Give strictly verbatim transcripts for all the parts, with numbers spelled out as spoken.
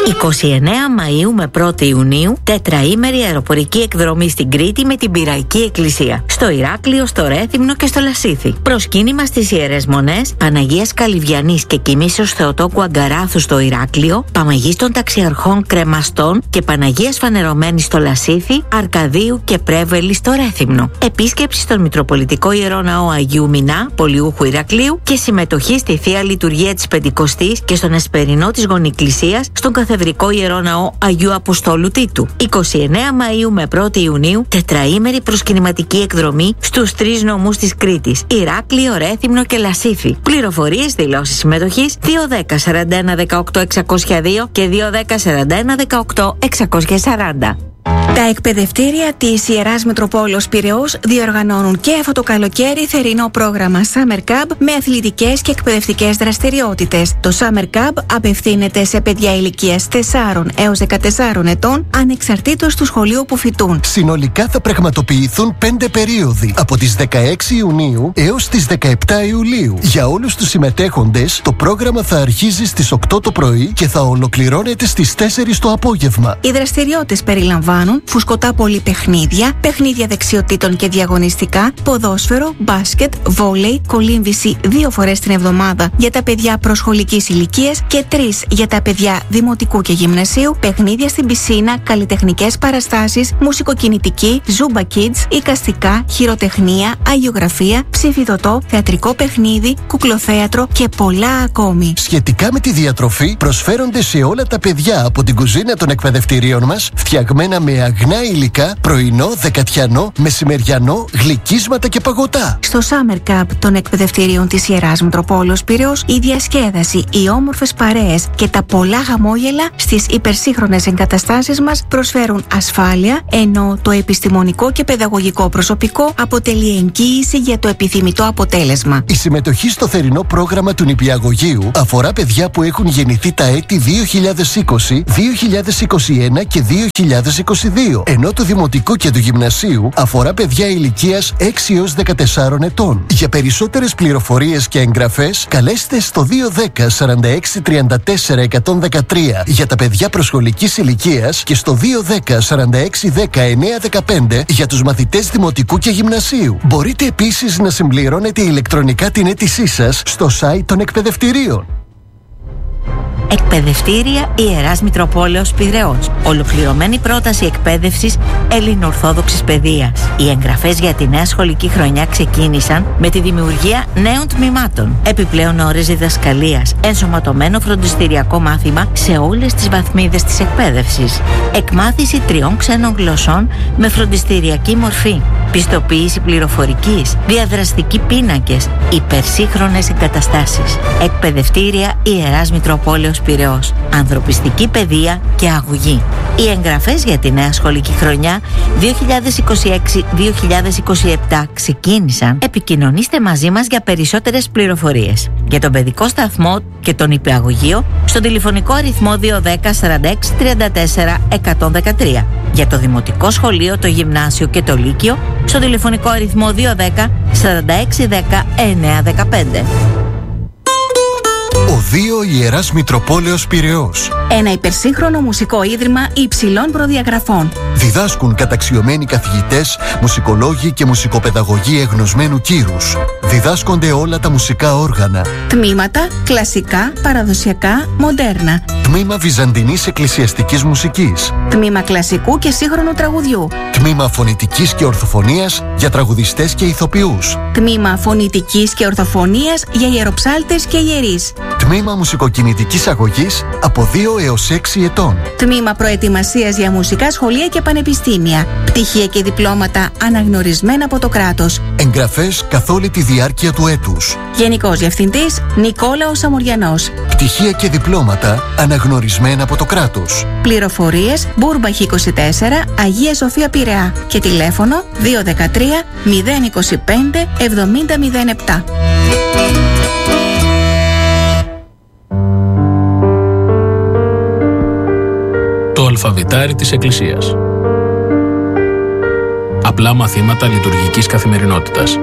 είκοσι εννέα Μαΐου με πρώτη Ιουνίου, τετραήμερη αεροπορική εκδρομή στην Κρήτη με την Πυραϊκή Εκκλησία. Στο Ηράκλειο, στο Ρέθυμνο και στο Λασίθι. Προσκύνημα στις Ιερές Μονές, Παναγίας Καλυβιανής και Κοιμήσεως Θεοτόκου Αγκαράθου στο Ηράκλειο, Παμαγής των Ταξιαρχών Κρεμαστών και Παναγίας Φανερωμένης στο Λασίθι, Αρκαδίου και Πρέβελη στο Ρέθυμνο. Επίσκεψη στον Μητροπολιτικό Ιερό Ναό Αγίου Μινά, Πολιούχου Ηρακλείου και συμμετοχή στη Θεία Λειτουργία της Πεντηκοστής και στον Εσπερινό της Γονικκλησίας στον Καθεδρικό Ιερό Ναό Αγίου Αποστόλου Τίτου. είκοσι εννέα Μαΐου με πρώτη Ιουνίου, τετραήμερη προσκυνηματική εκδρομή στους τρεις νομούς της Κρήτης, Ηράκλειο, Ρέθυμνο και Λασίθι. Πληροφορίες, δηλώσεις συμμετοχής δύο δέκα σαράντα ένα δεκαοκτώ εξακόσια δύο και δύο δέκα σαράντα ένα δεκαοκτώ εξακόσια σαράντα. Τα εκπαιδευτήρια της Ιεράς Μητροπόλεως Πειραιώς διοργανώνουν και αυτό το καλοκαίρι θερινό πρόγραμμα Summer Camp με αθλητικές και εκπαιδευτικές δραστηριότητες. Το Summer Camp απευθύνεται σε παιδιά ηλικίας τεσσάρων έως δεκατεσσάρων ετών, ανεξαρτήτως του σχολείου που φοιτούν. Συνολικά θα πραγματοποιηθούν πέντε περίοδοι από τις δεκαέξι Ιουνίου έως τις δεκαεπτά Ιουλίου. Για όλους τους συμμετέχοντες, το πρόγραμμα θα αρχίζει στις οκτώ το πρωί και θα ολοκληρώνεται στις τέσσερις το απόγευμα. Οι δραστηριότητες περιλαμβάνουν φουσκωτά πολυπαιχνίδια, παιχνίδια δεξιοτήτων και διαγωνιστικά, ποδόσφαιρο, μπάσκετ, βόλεϊ, κολύμβηση δύο φορές την εβδομάδα για τα παιδιά προσχολικής ηλικίας και τρεις για τα παιδιά δημοτικού και γυμνασίου, παιχνίδια στην πισίνα, καλλιτεχνικές παραστάσεις, μουσικοκινητική, Zumba Kids, εικαστικά, χειροτεχνία, αγιογραφία, ψηφιδωτό, θεατρικό παιχνίδι, κουκλοθέατρο και πολλά ακόμη. Σχετικά με τη διατροφή, προσφέρονται σε όλα τα παιδιά από την κουζίνα των εκπαιδευτηρίων μας, φτιαγμένα με αγνά υλικά, πρωινό, δεκατιανό, μεσημεριανό, γλυκίσματα και παγωτά. Στο Summer Camp των εκπαιδευτηρίων της Ιεράς Μητροπόλεως Πειραιώς, η διασκέδαση, οι όμορφες παρέες και τα πολλά χαμόγελα στις υπερσύγχρονες εγκαταστάσεις μας προσφέρουν ασφάλεια, ενώ το επιστημονικό και παιδαγωγικό προσωπικό αποτελεί εγγύηση για το επιθυμητό αποτέλεσμα. Η συμμετοχή στο θερινό πρόγραμμα του νηπιαγωγείου αφορά παιδιά που έχουν γεννηθεί τα έτη δύο χιλιάδες είκοσι, δύο χιλιάδες είκοσι ένα και δύο χιλιάδες είκοσι δύο, ενώ το δημοτικό και του γυμνασίου αφορά παιδιά ηλικίας έξι έως δεκατεσσάρων ετών. Για περισσότερες πληροφορίες και εγγραφές, καλέστε στο δύο δέκα σαράντα έξι τριάντα τέσσερα εκατόν δεκατρία για τα παιδιά προσχολικής ηλικίας και στο δύο δέκα σαράντα έξι δέκα εννέα δεκαπέντε για τους μαθητές δημοτικού και γυμνασίου. Μπορείτε επίσης να συμπληρώνετε ηλεκτρονικά την αίτησή σας στο site των εκπαιδευτηρίων. Εκπαιδευτήρια Ιεράς Μητροπόλεως Πειραιώς. Ολοκληρωμένη πρόταση εκπαίδευσης ελληνοορθόδοξης παιδείας. Οι εγγραφές για τη νέα σχολική χρονιά ξεκίνησαν με τη δημιουργία νέων τμήματων. Επιπλέον ώρες διδασκαλίας, ενσωματωμένο φροντιστηριακό μάθημα σε όλες τις βαθμίδες της εκπαίδευσης. Εκμάθηση τριών ξένων γλωσσών με φροντιστηριακή μορφή. Πιστοποίηση πληροφορικής, διαδραστικοί πίνακες, υπερσύγχρονες εγκαταστάσεις. Εκπαιδευτήρια Ιεράς Μητροπόλεως Πειραιώς. Ανθρωπιστική παιδεία και αγωγή. Οι εγγραφές για τη νέα σχολική χρονιά δύο χιλιάδες είκοσι έξι δύο χιλιάδες είκοσι επτά ξεκίνησαν. Επικοινωνήστε μαζί μας για περισσότερες πληροφορίες. Για τον παιδικό σταθμό και τον υπηαγωγείο στο τηλεφωνικό αριθμό δύο δέκα σαράντα έξι τριάντα τέσσερα εκατόν δεκατρία. Για το δημοτικό σχολείο, το γυμνάσιο και το λύκειο στο τηλεφωνικό αριθμό δύο δέκα σαράντα έξι δέκα εννέα δεκαπέντε. Οδείο Ιεράς Μητροπόλεως Πειραιώς. Ένα υπερσύγχρονο μουσικό ίδρυμα υψηλών προδιαγραφών. Διδάσκουν καταξιωμένοι καθηγητές, μουσικολόγοι και μουσικοπαιδαγωγοί εγνωσμένου κύρους. Διδάσκονται όλα τα μουσικά όργανα. Τμήματα κλασικά, παραδοσιακά, μοντέρνα. Τμήμα βυζαντινής εκκλησιαστικής μουσικής. Τμήμα κλασικού και σύγχρονου τραγουδιού. Τμήμα φωνητικής και ορθοφωνίας για τραγουδιστές και ηθοποιούς. Τμήμα φωνητικής και ορθοφωνίας για ιεροψάλτες και ιερείς. Τμήμα μουσικοκινητικής αγωγής από δύο έως έξι ετών. Τμήμα προετοιμασίας για μουσικά σχολεία και πανεπιστήμια. Πτυχία και διπλώματα αναγνωρισμένα από το κράτος. Εγγραφές καθ' όλη τη διάρκεια του έτους. Γενικός Διευθυντής Νικόλαος Αμοριανός. Πτυχία και διπλώματα αναγνωρισμένα από το κράτος. Πληροφορίες Μπούρμπαχ είκοσι τέσσερα, Αγία Σοφία Πειραιά και τηλέφωνο δύο ένα τρία μηδέν είκοσι πέντε εβδομήντα μηδέν επτά. Το αλφαβητάρι της Εκκλησίας. Απλά μαθήματα λειτουργικής καθημερινότητας.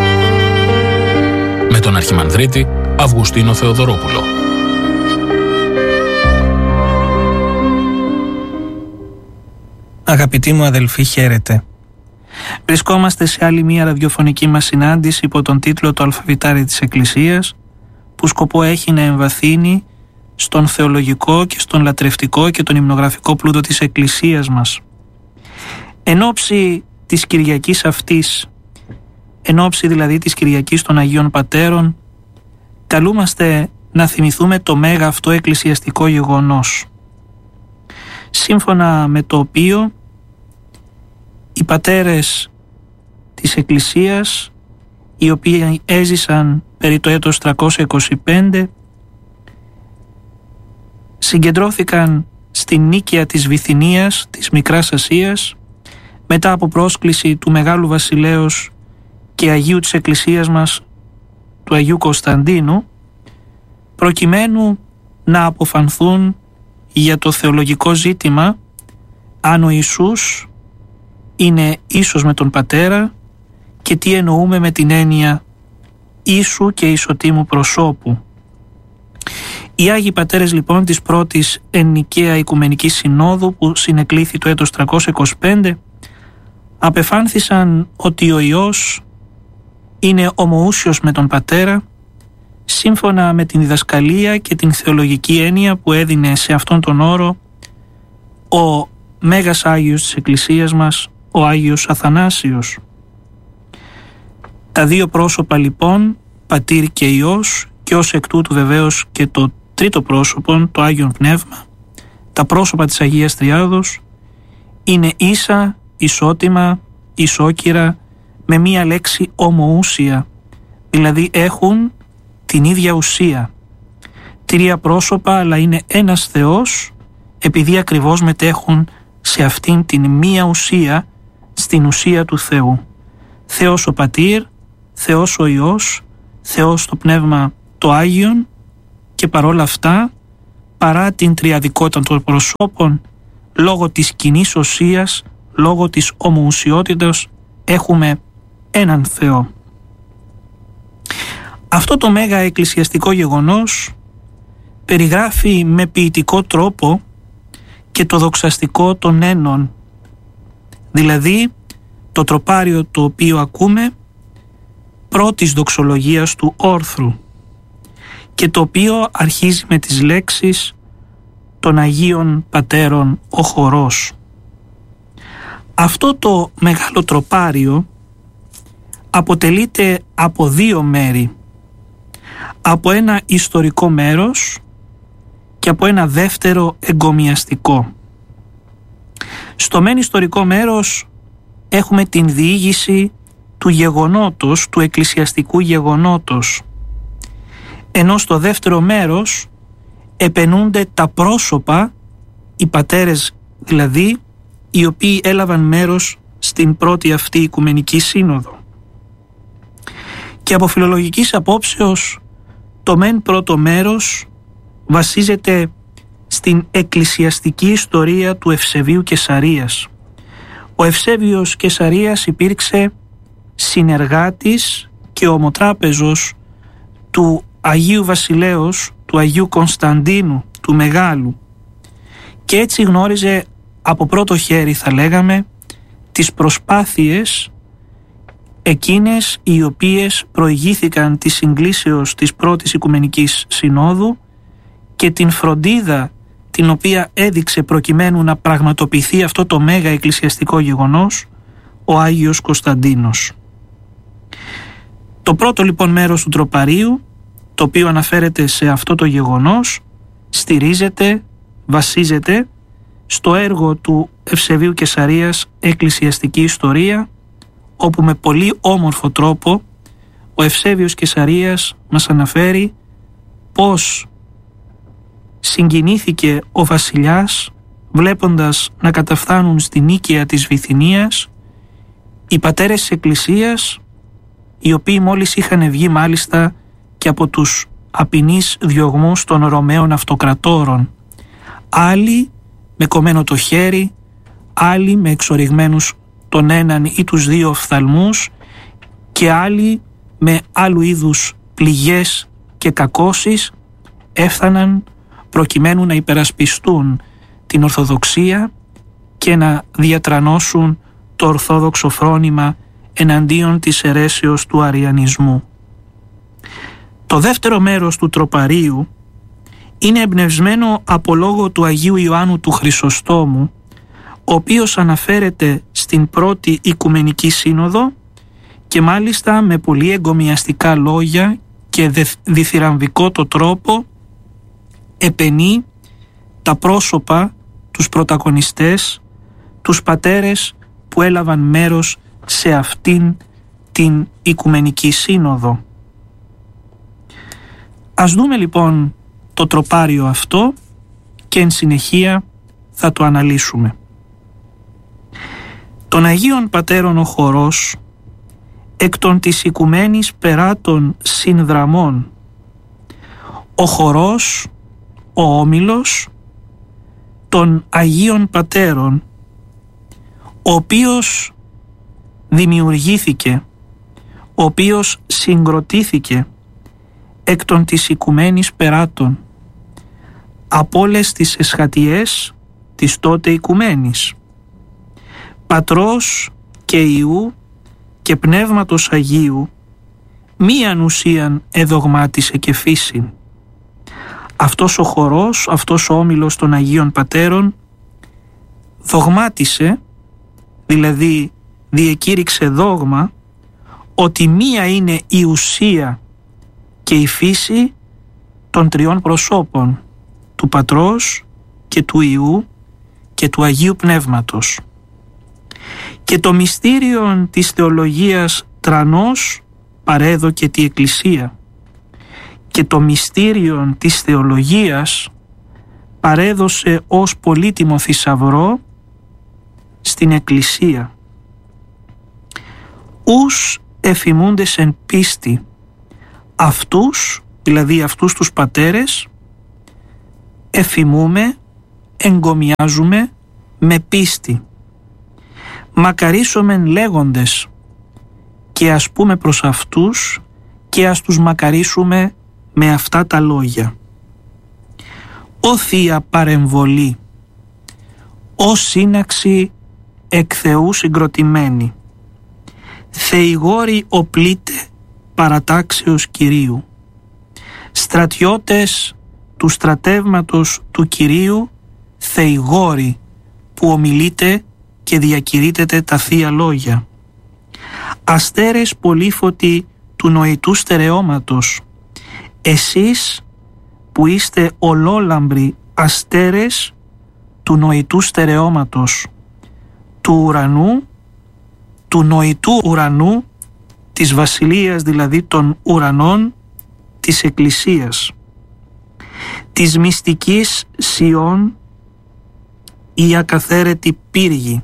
Με τον Αρχιμανδρίτη Αυγουστίνο Θεοδωρόπουλο. Αγαπητοί μου αδελφοί, χαίρετε. Βρισκόμαστε σε άλλη μία ραδιοφωνική μας συνάντηση υπό τον τίτλο «Το Αλφαβητάρι της Εκκλησίας», που σκοπό έχει να εμβαθύνει στον θεολογικό και στον λατρευτικό και τον υμνογραφικό πλούτο της Εκκλησίας μας. Εν ώψη της Κυριακής αυτής, εν ώψη δηλαδή της Κυριακής των Αγίων Πατέρων, καλούμαστε να θυμηθούμε το μέγα αυτό εκκλησιαστικό γεγονός, σύμφωνα με το οποίο οι πατέρες της Εκκλησίας, οι οποίοι έζησαν περί το έτος τριακόσια είκοσι πέντε, συγκεντρώθηκαν στην νίκαια της Βυθινίας, της Μικράς Ασίας, μετά από πρόσκληση του Μεγάλου Βασιλέως και Αγίου της Εκκλησίας μας, του Αγίου Κωνσταντίνου, προκειμένου να αποφανθούν για το θεολογικό ζήτημα αν ο Ιησούς είναι ίσος με τον Πατέρα και τι εννοούμε με την έννοια ίσου και ισοτήμου προσώπου. Οι Άγιοι Πατέρες λοιπόν της πρώτης Εννικαία Οικουμενικής Συνόδου, που συνεκλήθη το έτος τριακόσια είκοσι πέντε, απεφάνθησαν ότι ο Υιός είναι ομοούσιος με τον Πατέρα, σύμφωνα με την διδασκαλία και την θεολογική έννοια που έδινε σε αυτόν τον όρο ο Μέγας Άγιος της Εκκλησίας μας, ο Άγιος Αθανάσιος. Τα δύο πρόσωπα λοιπόν, Πατήρ και Υιός, και ως εκ τούτου βεβαίως και το τρίτο πρόσωπο, το Άγιον Πνεύμα, τα πρόσωπα της Αγίας Τριάδος, είναι ίσα, ισότιμα, ισόκυρα, με μία λέξη ομοούσια, δηλαδή έχουν την ίδια ουσία. Τρία πρόσωπα, αλλά είναι ένας Θεός, επειδή ακριβώς μετέχουν σε αυτήν την μία ουσία, στην ουσία του Θεού. Θεός ο Πατήρ, Θεός ο Υιός, Θεός το Πνεύμα το Άγιον, και παρόλα αυτά, παρά την τριαδικότητα των προσώπων, λόγω της κοινής ουσίας, λόγω της ομοουσιότητας, έχουμε έναν Θεό. Αυτό το μέγα εκκλησιαστικό γεγονός περιγράφει με ποιητικό τρόπο και το δοξαστικό των ένων, δηλαδή το τροπάριο το οποίο ακούμε πρώτης δοξολογίας του όρθρου και το οποίο αρχίζει με τις λέξεις των Αγίων Πατέρων ο χορός. Αυτό το μεγάλο τροπάριο αποτελείται από δύο μέρη, από ένα ιστορικό μέρος και από ένα δεύτερο εγκομιαστικό. Στο μεν ιστορικό μέρος έχουμε την διήγηση του γεγονότος, του εκκλησιαστικού γεγονότος, ενώ στο δεύτερο μέρος επαινούνται τα πρόσωπα, οι πατέρες δηλαδή, οι οποίοι έλαβαν μέρος στην πρώτη αυτή Οικουμενική Σύνοδο. Και από φιλολογικής απόψεως, το μεν πρώτο μέρος βασίζεται στην εκκλησιαστική ιστορία του Ευσεβίου Κεσαρίας. Ο Ευσέβιος Κεσαρίας υπήρξε συνεργάτης και ομοτράπεζος του Αγίου Βασιλέως, του Αγίου Κωνσταντίνου, του Μεγάλου, και έτσι γνώριζε από πρώτο χέρι, θα λέγαμε, τις προσπάθειες εκείνες οι οποίες προηγήθηκαν της συγκλήσεως της πρώτης Οικουμενικής Συνόδου και την φροντίδα την οποία έδειξε προκειμένου να πραγματοποιηθεί αυτό το μέγα εκκλησιαστικό γεγονός ο Άγιος Κωνσταντίνος. Το πρώτο λοιπόν μέρος του τροπαρίου, το οποίο αναφέρεται σε αυτό το γεγονός, στηρίζεται, βασίζεται στο έργο του Ευσεβίου Κεσαρίας «Εκκλησιαστική Ιστορία», όπου με πολύ όμορφο τρόπο ο Ευσέβιος Κεσαρίας μας αναφέρει πώς συγκινήθηκε ο βασιλιάς βλέποντας να καταφθάνουν στη νίκαια της Βυθινίας οι πατέρες της Εκκλησίας, οι οποίοι μόλις είχαν βγει μάλιστα και από τους απεινείς διωγμούς των Ρωμαίων αυτοκρατόρων, άλλοι με κομμένο το χέρι, άλλοι με εξοριγμένους τον έναν ή τους δύο οφθαλμούς και άλλοι με άλλου είδους πληγές και κακώσεις έφταναν προκειμένου να υπερασπιστούν την Ορθοδοξία και να διατρανώσουν το ορθόδοξο φρόνημα εναντίον της αιρέσεως του αριανισμού. Το δεύτερο μέρος του τροπαρίου είναι εμπνευσμένο από λόγο του Αγίου Ιωάννου του Χρυσοστόμου, ο οποίος αναφέρεται στην πρώτη Οικουμενική Σύνοδο και μάλιστα με πολύ εγκομιαστικά λόγια και διθυραμβικό το τρόπο επενεί τα πρόσωπα, τους πρωταγωνιστές, τους πατέρες που έλαβαν μέρος σε αυτήν την Οικουμενική Σύνοδο. Ας δούμε λοιπόν το τροπάριο αυτό και εν συνεχεία θα το αναλύσουμε. Των Αγίων Πατέρων ο χορός, εκ των της οικουμένης περάτων συνδραμών, ο χορός, ο όμιλος των Αγίων Πατέρων, ο οποίος δημιουργήθηκε, ο οποίος συγκροτήθηκε εκ των της οικουμένης περάτων από όλες τις εσχατιές της τότε οικουμένης, Πατρός και Υιού και Πνεύματος Αγίου, μίαν ουσίαν εδογμάτισε και φύσιν. Αυτός ο χορός, αυτός ο όμιλος των Αγίων Πατέρων δογμάτισε, δηλαδή διεκήρυξε δόγμα, ότι μία είναι η ουσία και η φύση των τριών προσώπων, του Πατρός και του Υιού και του Αγίου Πνεύματος. Και το μυστήριο της θεολογίας τρανός παρέδωκε τη Εκκλησία, και το μυστήριο της θεολογίας παρέδωσε ως πολύτιμο θησαυρό στην Εκκλησία. Ους εφημούντες εν πίστη, αυτούς, δηλαδή αυτούς τους πατέρες, εφημούμε, εγκομιάζουμε με πίστη. Μακαρίσομεν λέγοντες, και ας πούμε προς αυτούς και ας τους μακαρίσουμε με αυτά τα λόγια. Ω Θεία παρεμβολή, ω σύναξη εκ Θεού συγκροτημένη, θεηγόροι οπλίτε παρατάξεως Κυρίου, στρατιώτες του στρατεύματος του Κυρίου, θεηγόροι που ομιλείτε και διακηρύτετε τα Θεία Λόγια, αστέρες πολύφωτοι του νοητού στερεώματος, εσείς που είστε ολόλαμπροι αστέρες του νοητού στερεώματος, του ουρανού, του νοητού ουρανού, της βασιλείας δηλαδή των ουρανών της Εκκλησίας, της μυστικής Σιών, η ακαθαίρετη πύργη,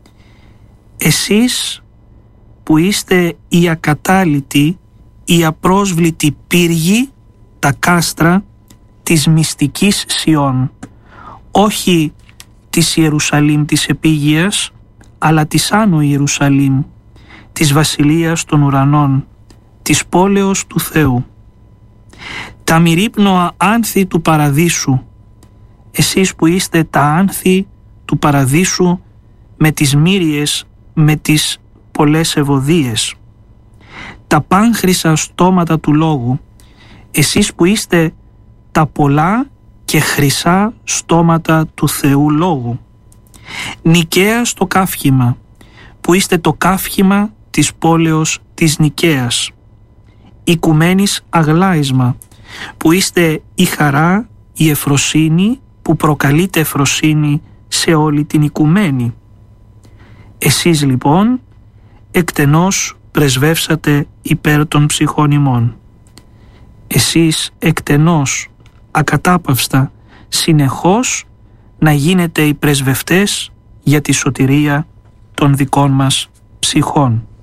εσείς που είστε η ακατάλητη, η απρόσβλητη πύργη, τα κάστρα της μυστικής Σιών, όχι της Ιερουσαλήμ της επίγειας, αλλά της Άνω Ιερουσαλήμ, της βασιλείας των ουρανών, της πόλεως του Θεού. Τα μυρίπνοα άνθη του παραδείσου, εσείς που είστε τα άνθη του παραδείσου με τις μύριες, με τις πολλές ευωδίες. Τα πάνχρυσα στόματα του λόγου, εσείς που είστε τα πολλά και χρυσά στόματα του Θεού Λόγου. Νικαία στο καύχημα, που είστε το καύχημα της πόλεως της Νικαίας. Οικουμένης αγλάισμα, που είστε η χαρά, η ευφροσύνη, που προκαλείται ευφροσύνη σε όλη την οικουμένη. Εσείς λοιπόν εκτενώς πρεσβεύσατε υπέρ των ψυχών ημών. Εσείς εκτενώς, ακατάπαυστα, συνεχώς να γίνετε οι πρεσβευτές για τη σωτηρία των δικών μας ψυχών.